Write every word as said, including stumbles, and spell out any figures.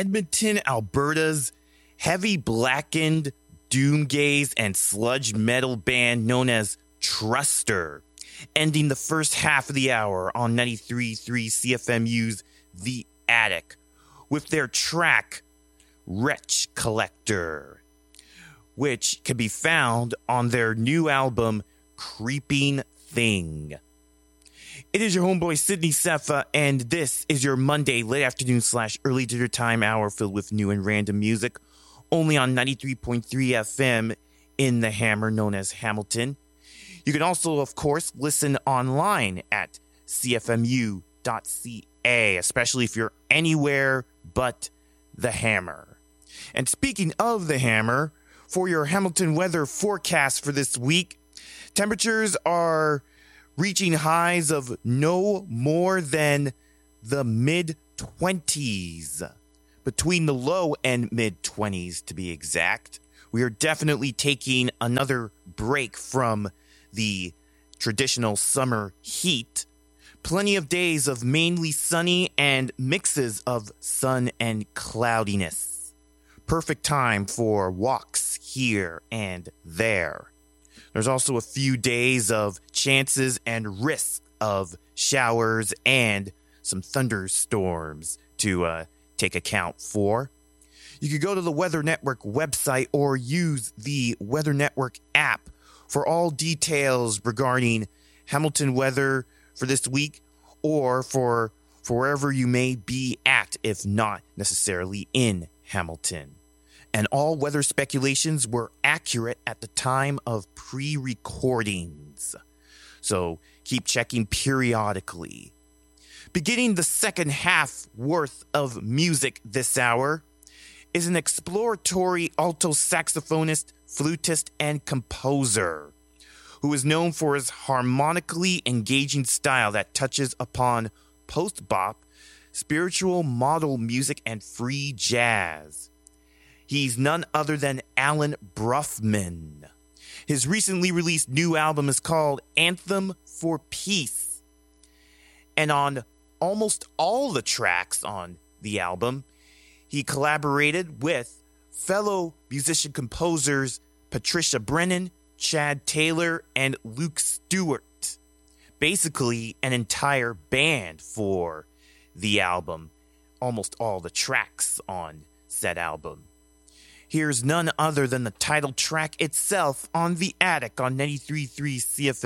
Edmonton, Alberta's heavy blackened doomgaze and sludge metal band known as Truster, ending the first half of the hour on ninety-three point three C F M U's The Attic with their track Wretch Collector, which can be found on their new album Creeping Thing. It is your homeboy Sydney Sefa, and this is your Monday late afternoon slash early dinner time hour filled with new and random music, only on ninety-three point three F M in the Hammer known as Hamilton. You can also, of course, listen online at c f m u dot c a, especially if you're anywhere but the Hammer. And speaking of the Hammer, for your Hamilton weather forecast for this week, temperatures are reaching highs of no more than the mid-twenties. Between the low and mid-twenties, to be exact. We are definitely taking another break from the traditional summer heat. Plenty of days of mainly sunny and mixes of sun and cloudiness. Perfect time for walks here and there. There's also a few days of chances and risks of showers and some thunderstorms to uh, take account for. You could go to the Weather Network website or use the Weather Network app for all details regarding Hamilton weather for this week or for, for wherever you may be at, if not necessarily in Hamilton. And all weather speculations were accurate at the time of pre-recordings. So keep checking periodically. Beginning the second half worth of music this hour is an exploratory alto saxophonist, flutist, and composer who is known for his harmonically engaging style that touches upon post-bop, spiritual modal music, and free jazz. He's none other than Alan Bruffman. His recently released new album is called Anthem for Peace. And on almost all the tracks on the album, he collaborated with fellow musician-composers Patricia Brennan, Chad Taylor, and Luke Stewart. Basically, an entire band for the album. Almost all the tracks on said album. Here's none other than the title track itself on The Attic on ninety-three point three C F M.